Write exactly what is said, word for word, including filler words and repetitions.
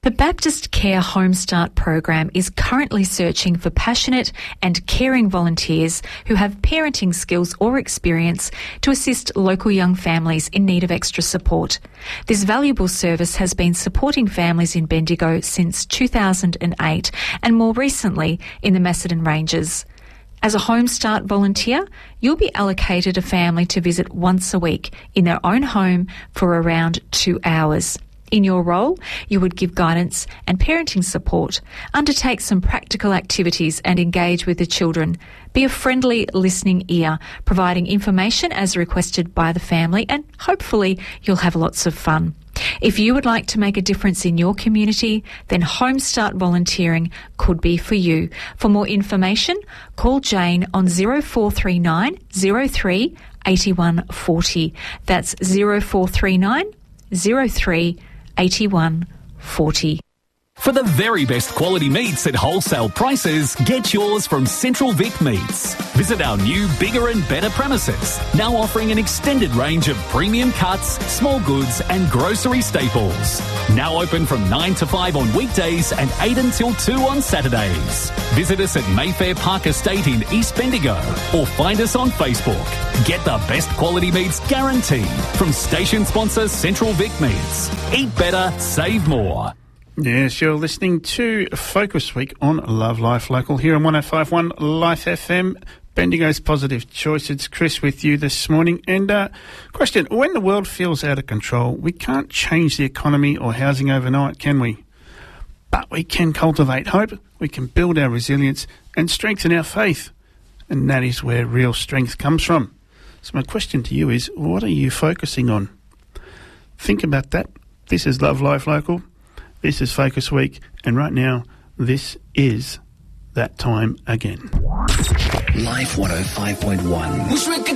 The Baptist Care Home Start program is currently searching for passionate and caring volunteers who have parenting skills or experience to assist local young families in need of extra support. This valuable service has been supporting families in Bendigo since two thousand eight and more recently in the Macedon Ranges. As a Home Start volunteer, you'll be allocated a family to visit once a week in their own home for around two hours. In your role, you would give guidance and parenting support, undertake some practical activities and engage with the children. Be a friendly listening ear, providing information as requested by the family, and hopefully you'll have lots of fun. If you would like to make a difference in your community, then Home Start volunteering could be for you. For more information, call Jane on zero four three nine zero three eight one four zero. That's zero four three nine zero three eighty-one forty. For the very best quality meats at wholesale prices, get yours from Central Vic Meats. Visit our new, bigger and better premises, now offering an extended range of premium cuts, small goods and grocery staples. Now open from nine to five on weekdays and eight until two on Saturdays. Visit us at Mayfair Park Estate in East Bendigo or find us on Facebook. Get the best quality meats guaranteed from station sponsor Central Vic Meats. Eat better, save more. Yes, you're listening to Focus Week on Love Life Local here on one oh five point one Life F M, Bendigo's Positive Choice. It's Chris with you this morning. And uh, question, when the world feels out of control, we can't change the economy or housing overnight, can we? But we can cultivate hope, we can build our resilience and strengthen our faith. And that is where real strength comes from. So my question to you is, what are you focusing on? Think about that. This is Love Life Local. This is Focus Week, and right now, this is that time again. Life one oh five point one.